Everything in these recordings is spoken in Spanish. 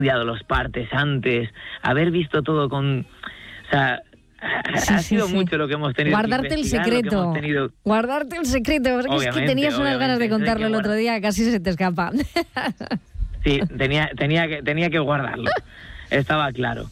estudiado los partes antes, haber visto todo con... O sea, ha sido mucho lo que hemos tenido guardarte que el secreto. Guardarte el secreto, porque es que tenías unas ganas de contarlo el otro día, casi se te escapa. Sí, tenía que guardarlo. Estaba claro.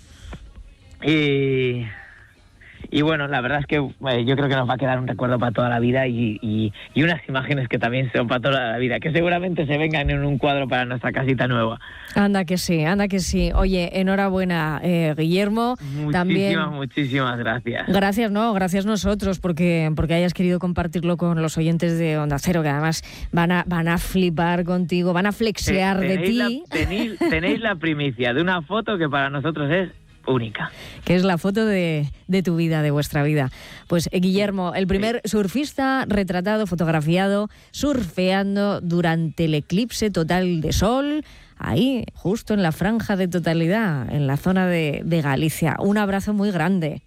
Y bueno, la verdad es que yo creo que nos va a quedar un recuerdo para toda la vida y unas imágenes que también son para toda la vida, que seguramente se vengan en un cuadro para nuestra casita nueva. Anda que sí. Oye, enhorabuena, Guillermo. Muchísimas gracias. Gracias nosotros porque hayas querido compartirlo con los oyentes de Onda Cero, que además van a flipar contigo, van a flexear de ti. Tenéis la primicia de una foto que para nosotros es única. Que es la foto de tu vida, de vuestra vida. Pues Guillermo, el primer surfista retratado, fotografiado, surfeando durante el eclipse total de sol, ahí, justo en la franja de totalidad, en la zona de Galicia. Un abrazo muy grande.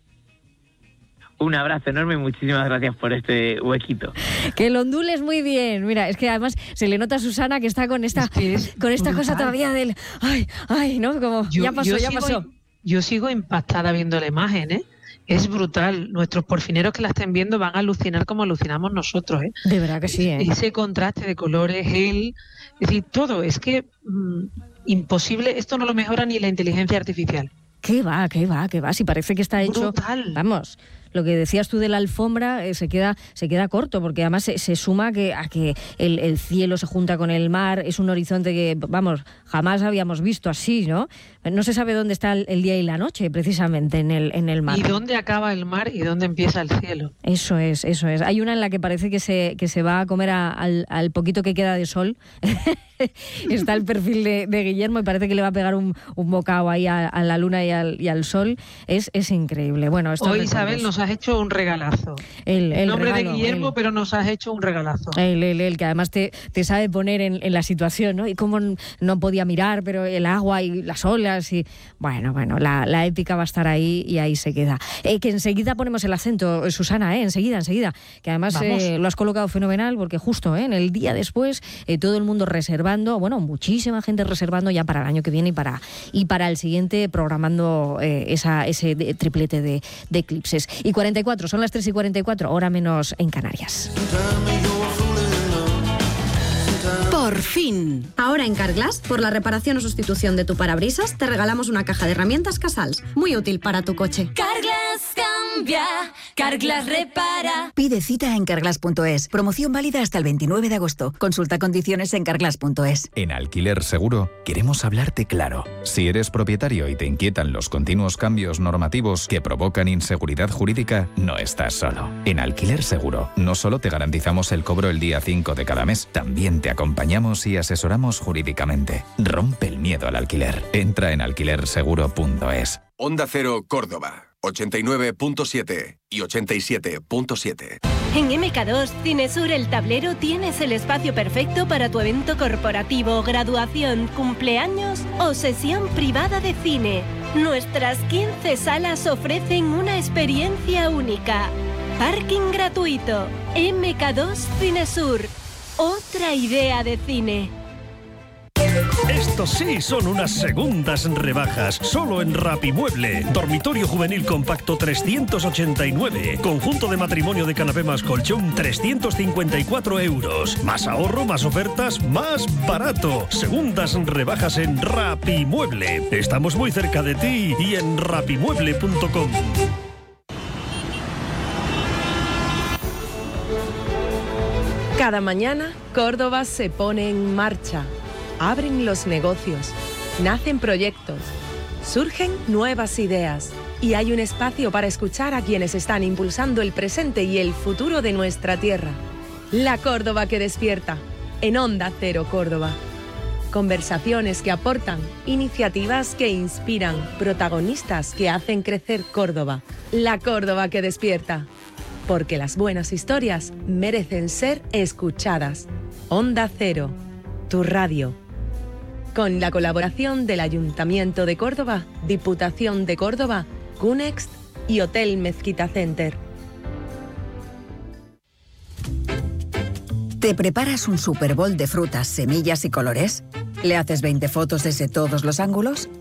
Un abrazo enorme y muchísimas gracias por este huequito. Que lo ondules muy bien. Mira, es que además se le nota a Susana que está con esta cosa todavía del... Ay, ¿no? Como ya pasó. Yo sigo impactada viendo la imagen, ¿eh? Es brutal. Nuestros porfineros que la estén viendo van a alucinar como alucinamos nosotros, ¿eh? De verdad que sí, ¿eh? Ese contraste de colores, es decir, todo. Es que imposible, esto no lo mejora ni la inteligencia artificial. ¿Qué va? Si parece que está hecho... Brutal. Vamos... Lo que decías tú de la alfombra se queda corto, porque además se suma a que el cielo se junta con el mar, es un horizonte que, vamos, jamás habíamos visto así, ¿no? No se sabe dónde está el día y la noche, precisamente, en el mar. ¿Y dónde acaba el mar y dónde empieza el cielo? Eso es. Hay una en la que parece que se va a comer al poquito que queda de sol. Está el perfil de Guillermo y parece que le va a pegar un bocado ahí a la luna y al sol. Es increíble. Bueno, hoy, Isabel, nos has hecho un regalazo. El nombre regalo, de Guillermo, pero nos has hecho un regalazo. Él, que además te sabe poner en la situación, ¿no? Y cómo no podía mirar, pero el agua y las olas y... Bueno, la épica va a estar ahí y ahí se queda. Que enseguida ponemos el acento, Susana, enseguida. Que además lo has colocado fenomenal, porque justo en el día después todo el mundo reservando, bueno, muchísima gente reservando ya para el año que viene y para el siguiente, programando ese triplete de eclipses. Y 44, son las 3:44, hora menos en Canarias. Por fin. Ahora en Carglass, por la reparación o sustitución de tu parabrisas, te regalamos una caja de herramientas Casals, muy útil para tu coche. Carglass cambia, Carglass repara. Pide cita en carglass.es. Promoción válida hasta el 29 de agosto. Consulta condiciones en carglass.es. En Alquiler Seguro queremos hablarte claro. Si eres propietario y te inquietan los continuos cambios normativos que provocan inseguridad jurídica, no estás solo. En Alquiler Seguro no solo te garantizamos el cobro el día 5 de cada mes, también te acompañamos y asesoramos jurídicamente. Rompe el miedo al alquiler. Entra en alquilerseguro.es. Onda Cero Córdoba, 89.7 y 87.7. En MK2 Cinesur El Tablero tienes el espacio perfecto para tu evento corporativo, graduación, cumpleaños o sesión privada de cine. Nuestras 15 salas ofrecen una experiencia única. Parking gratuito. MK2 Cinesur. Otra idea de cine. Estos sí son unas segundas rebajas, solo en Rapimueble. Dormitorio juvenil compacto 389. Conjunto de matrimonio de canapé más colchón 354 euros. Más ahorro, más ofertas, más barato. Segundas rebajas en Rapimueble. Estamos muy cerca de ti y en rapimueble.com. Cada mañana, Córdoba se pone en marcha. Abren los negocios, nacen proyectos, surgen nuevas ideas y hay un espacio para escuchar a quienes están impulsando el presente y el futuro de nuestra tierra. La Córdoba que despierta, en Onda Cero Córdoba. Conversaciones que aportan, iniciativas que inspiran, protagonistas que hacen crecer Córdoba. La Córdoba que despierta. Porque las buenas historias merecen ser escuchadas. Onda Cero, tu radio. Con la colaboración del Ayuntamiento de Córdoba, Diputación de Córdoba, Cunext y Hotel Mezquita Center. ¿Te preparas un Super Bowl de frutas, semillas y colores? ¿Le haces 20 fotos desde todos los ángulos?